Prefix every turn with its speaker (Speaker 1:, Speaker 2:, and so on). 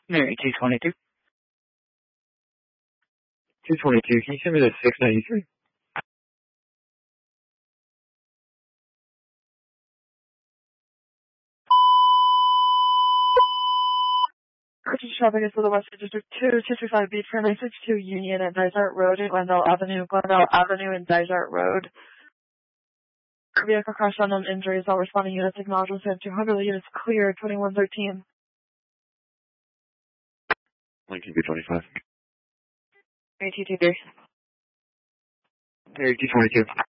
Speaker 1: Mary 222. 222, can you send me the 693?
Speaker 2: Purchase traffic is for the Western District 265 Beach for 962 Union and Dysart Road and Glendale Avenue and Dysart Road. Vehicle crash unknown injuries. All responding units acknowledged within 200 units clear. 2113.
Speaker 3: Lincoln B25.
Speaker 2: Mary 223.
Speaker 1: Mary 222.